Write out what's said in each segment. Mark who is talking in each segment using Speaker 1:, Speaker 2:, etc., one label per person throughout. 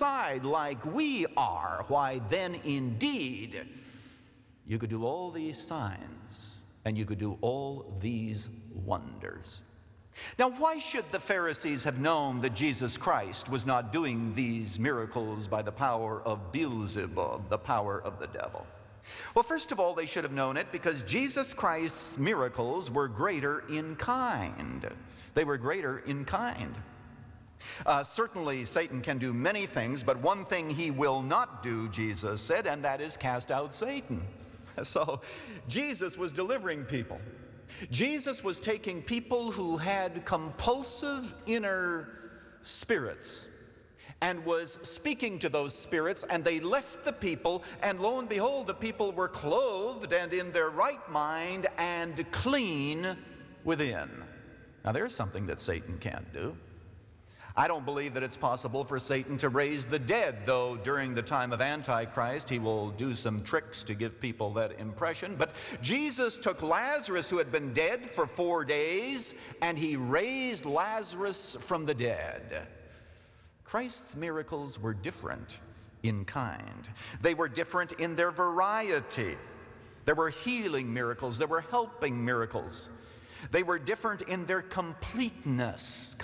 Speaker 1: side like we are, why then indeed you could do all these signs and you could do all these wonders. Now, why should the Pharisees have known that Jesus Christ was not doing these miracles by the power of Beelzebub, the power of the devil? Well, first of all, they should have known it because Jesus Christ's miracles were greater in kind. They were greater in kind. Certainly, Satan can do many things, but one thing he will not do, Jesus said, and that is cast out Satan. So, Jesus was delivering people. Jesus was taking people who had compulsive inner spirits and was speaking to those spirits, and they left the people, and lo and behold, the people were clothed and in their right mind and clean within. Now, there's something that Satan can't do. I don't believe that it's possible for Satan to raise the dead, though during the time of Antichrist he will do some tricks to give people that impression. But Jesus took Lazarus, who had been dead for 4 days, and he raised Lazarus from the dead. Christ's miracles were different in kind. They were different in their variety. There were healing miracles. There were helping miracles. They were different in their completeness.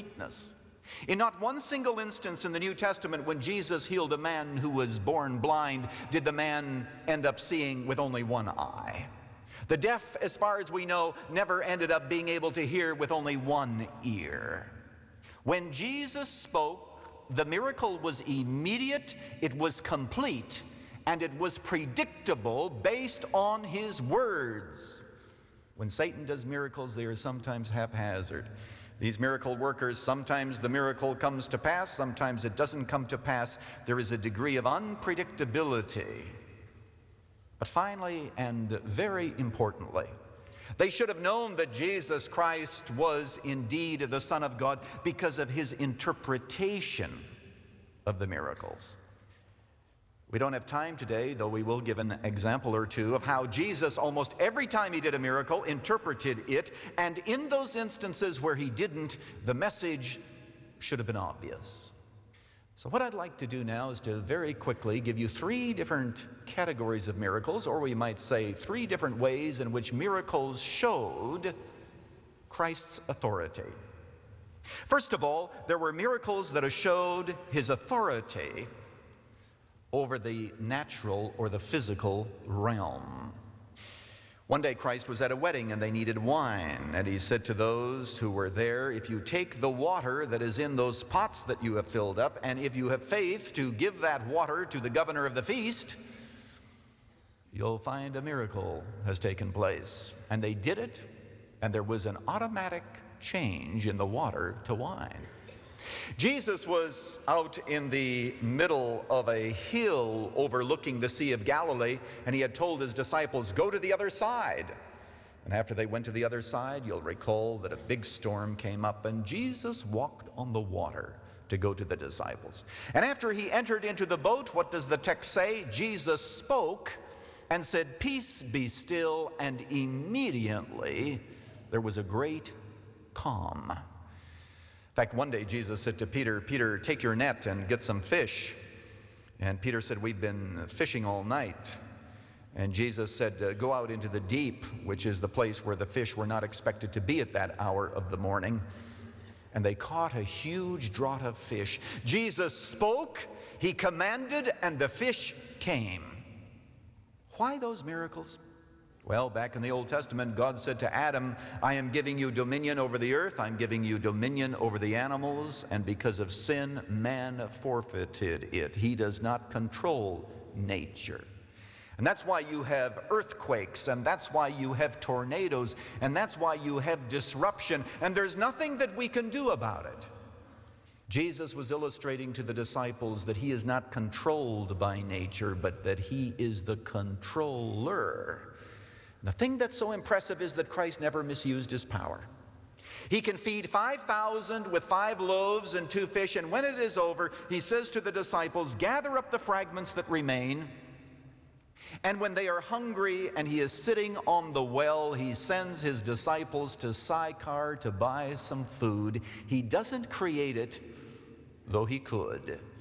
Speaker 1: In not one single instance in the New Testament when Jesus healed a man who was born blind did the man end up seeing with only one eye. The deaf, as far as we know, never ended up being able to hear with only one ear. When Jesus spoke, the miracle was immediate, it was complete, and it was predictable based on his words. When Satan does miracles, they are sometimes haphazard. These miracle workers, sometimes the miracle comes to pass, sometimes it doesn't come to pass. There is a degree of unpredictability. But finally, and very importantly, they should have known that Jesus Christ was indeed the Son of God because of his interpretation of the miracles. We don't have time today, though we will give an example or two of how Jesus, almost every time he did a miracle, interpreted it, and in those instances where he didn't, the message should have been obvious. So what I'd like to do now is to very quickly give you 3 different categories of miracles, or we might say 3 different ways in which miracles showed Christ's authority. First of all, there were miracles that showed his authority over the natural or the physical realm. One day Christ was at a wedding and they needed wine, and he said to those who were there, if you take the water that is in those pots that you have filled up, and if you have faith to give that water to the governor of the feast, you'll find a miracle has taken place. And they did it, and there was an automatic change in the water to wine. Jesus was out in the middle of a hill overlooking the Sea of Galilee, and he had told his disciples, go to the other side. And after they went to the other side, you'll recall that a big storm came up, and Jesus walked on the water to go to the disciples. And after he entered into the boat, what does the text say? Jesus spoke and said, peace be still, and immediately there was a great calm. In fact, one day Jesus said to Peter, Peter, take your net and get some fish. And Peter said, we've been fishing all night. And Jesus said, go out into the deep, which is the place where the fish were not expected to be at that hour of the morning. And they caught a huge draught of fish. Jesus spoke, he commanded, and the fish came. Why those miracles? Well, back in the Old Testament, God said to Adam, I am giving you dominion over the earth, I'm giving you dominion over the animals, and because of sin, man forfeited it. He does not control nature. And that's why you have earthquakes, and that's why you have tornadoes, and that's why you have disruption, and there's nothing that we can do about it. Jesus was illustrating to the disciples that he is not controlled by nature, but that he is the controller. The thing that's so impressive is that Christ never misused his power. He can feed 5,000 with 5 loaves and 2 fish, and when it is over, he says to the disciples, gather up the fragments that remain. And when they are hungry and he is sitting on the well, he sends his disciples to Sychar to buy some food. He doesn't create it, though he could.